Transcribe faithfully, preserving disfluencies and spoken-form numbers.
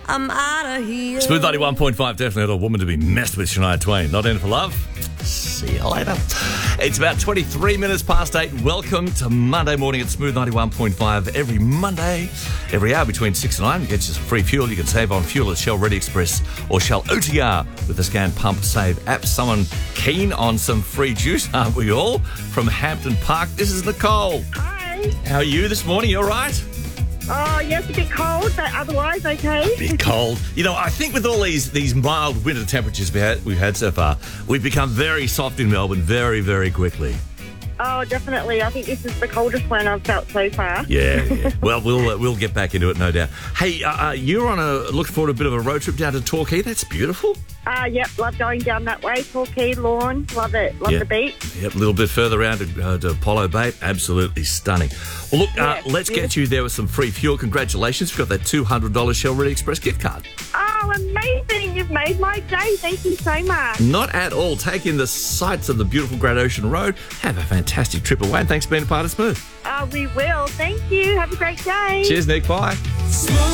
I'm out of here. Smooth ninety-one point five, definitely not a woman to be messed with, Shania Twain. Not in for love. See you later. It's about twenty-three minutes past eight. Welcome to Monday morning at Smooth ninety-one point five. Every Monday, every hour between six and nine, we get you some free fuel. You can save on fuel at Shell Ready Express or Shell O T R with the Scan Pump Save app. Someone keen on some free juice, aren't we all? From Hampton Park, this is Nicole. Hi. How are you this morning? You all right? Oh, yes, a bit cold, but otherwise okay. A bit cold. You know, I think with all these these mild winter temperatures we had, we've had so far, we've become very soft in Melbourne very, very quickly. Oh, definitely. I think this is the coldest one I've felt so far. Yeah, yeah. Well, we'll uh, we'll get back into it, no doubt. Hey, uh, uh, you're on a looking forward to a bit of a road trip down to Torquay. That's beautiful. Uh, yep, love going down that way. Torquay, Lawn, love it. Love Yeah. the beach. Yep, a little bit further around to, uh, to Apollo Bay. Absolutely stunning. Well, look, uh, Yeah, let's get you there with some free fuel. Congratulations. We've got that two hundred dollars Shell Ready Express gift card. Oh, amazing. You've made my day. Thank you so much. Not at all. Take in the sights of the beautiful Great Ocean Road. Have a fantastic trip away. And thanks for being a part of Smooth. Oh, we will. Thank you. Have a great day. Cheers, Nick. Bye. Smooth.